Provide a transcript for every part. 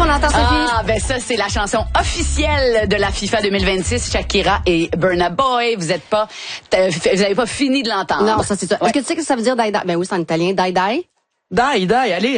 qu'on entend, Sophie? Ah, ben ça, c'est la chanson officielle de la FIFA 2026, Shakira et Burna Boy. Vous avez pas fini de l'entendre. Non, ça c'est ça. Ouais. Est-ce que tu sais que ça veut dire die die? Ben oui, c'est en italien, die die. Dai, allez.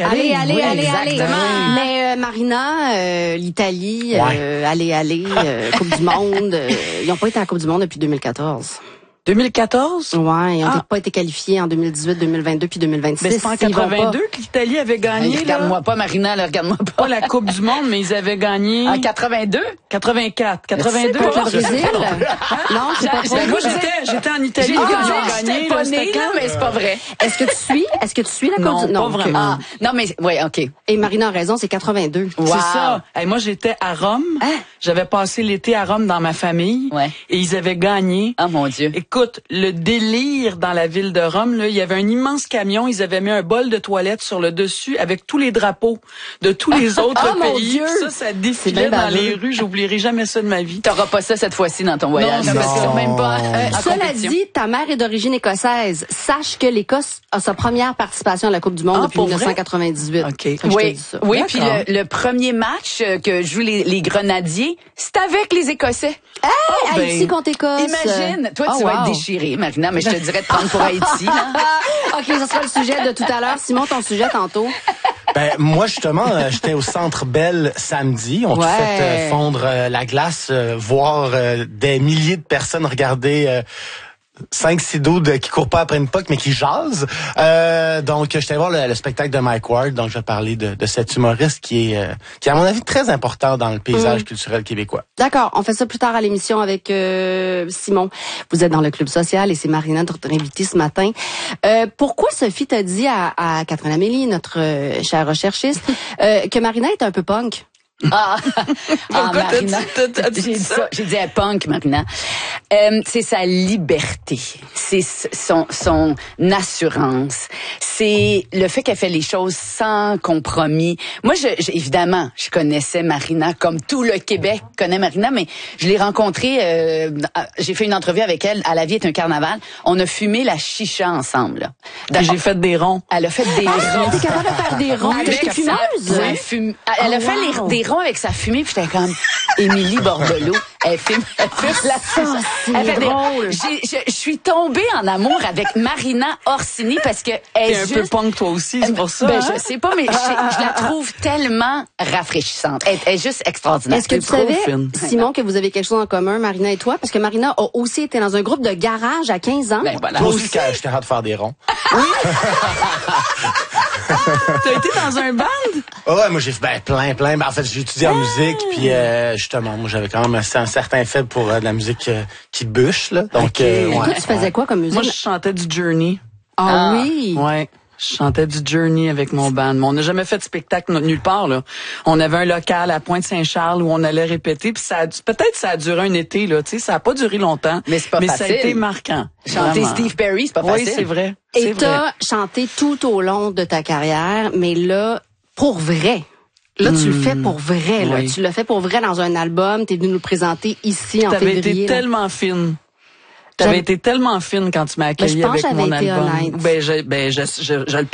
Mais Marina, l'Italie, allez, Coupe du Monde, ils n'ont pas été à la Coupe du Monde depuis 2014. 2014? Ouais, ils n'ont pas été qualifiés en 2018, 2022 puis 2026. Mais c'est pas en 82 que l'Italie avait gagné, Regarde-moi pas, Marina, là, regarde-moi pas. Pas la Coupe du Monde, mais ils avaient gagné. En 82? 84. 82. Contre le Brésil? Non, c'est pas vrai. Moi, j'étais en Italie quand ils ont gagné. J'étais pas née, là, mais c'est pas vrai. Est-ce que tu suis la Coupe du Monde? Non, pas vraiment. Ah, non, mais, ouais, OK. Et Marina a raison, c'est 82. Wow. C'est ça. Hey, moi, j'étais à Rome. Hein? J'avais passé l'été à Rome dans ma famille. Ouais. Et ils avaient gagné. Oh, mon Dieu. Écoute, le délire dans la ville de Rome, là, il y avait un immense camion, ils avaient mis un bol de toilette sur le dessus avec tous les drapeaux de tous les autres Oh, mon pays. Dieu! Ça défilait bien dans baveux. les rues. J'oublierai jamais ça de ma vie. T'auras pas ça cette fois-ci dans ton voyage. Non, parce que même pas en Cela compétition. dit, ta mère est d'origine écossaise. Sache que l'Écosse a sa première participation à la Coupe du Monde depuis pour vrai? 1998. OK. Fait que je te Oui, dis ça. oui, puis D'accord. le premier match que jouent les Grenadiers, c'est avec les Écossais. Hey, ben, Haïti contre Écosse. Imagine, toi tu Oh, vas wow. être déchirée, Marina, mais je te dirais de prendre pour Haïti. Là. OK, ça sera le sujet de tout à l'heure. Simon, ton sujet tantôt. Ben moi justement, j'étais au Centre Bell samedi. On a Ouais. fait fondre la glace, voir des milliers de personnes regarder 5-6 dudes qui courent pas après une puck mais qui jasent. Donc j'étais voir le spectacle de Mike Ward. Donc je vais parler de cet humoriste qui est à mon avis très important dans le paysage culturel québécois. D'accord, on fait ça plus tard à l'émission avec Simon. Vous êtes dans le Club Social et c'est Marina, notre invitée ce matin. Pourquoi Sophie t'a dit à Catherine Amélie, notre chère recherchiste, que Marina est un peu punk? Marina, t'as dit j'ai dit ça? ça, j'ai dit à punk maintenant. C'est sa liberté, c'est son assurance, c'est le fait qu'elle fait les choses sans compromis. Moi, évidemment, je connaissais Marina comme tout le Québec connaît Marina, mais je l'ai rencontrée, j'ai fait une entrevue avec elle à La Vie est un carnaval. On a fumé la chicha ensemble. Là. J'ai fait des ronds. Elle a fait des ronds. T'es capable de faire des ronds? Avec T'es fumeuse? Elle a fait des ronds avec sa fumée, puis j'étais comme Émilie Bordelot. Elle fume la chicha. Elle fait des- drôle. Je suis tombée en amour avec Marina Orsini parce que elle T'es est un juste... peu punk toi aussi, c'est pour ça. Ben, hein? je sais pas, mais je la trouve tellement rafraîchissante. Elle est juste extraordinaire. Est-ce que tu trop savais, fine. Simon, que vous avez quelque chose en commun, Marina et toi? Parce que Marina a aussi été dans un groupe de garage à 15 ans. Ben voilà. Moi aussi, quand j'étais capable de faire des ronds. T'as été dans un band? Ah ouais, moi j'ai fait plein. Ben, en fait, j'ai étudié en musique, puis justement, moi j'avais quand même un certain faible pour de la musique qui bûche, là. Donc, Et toi, tu faisais quoi comme musique? Moi, je chantais du Journey. Ah oui! Ouais. Je chantais du Journey avec mon band. Mais on n'a jamais fait de spectacle nulle part, là. On avait un local à Pointe-Saint-Charles où on allait répéter, puis peut-être ça a duré un été, là, tu sais, ça a pas duré longtemps. Mais c'est pas ça a facile. été marquant. Chanter Vraiment. Steve Perry, c'est pas Oui, facile. c'est vrai. Et C'est vrai. t'as chanté tout au long de ta carrière, mais là, pour vrai. Là, tu le fais pour vrai, là. Oui. Tu le fais pour vrai dans un album. T'es venu nous le présenter ici en T'avais février. été là. tellement fine. T'avais été tellement fine quand tu m'as accueilli je pense avec que mon j'avais été album. honnête. Ben, je le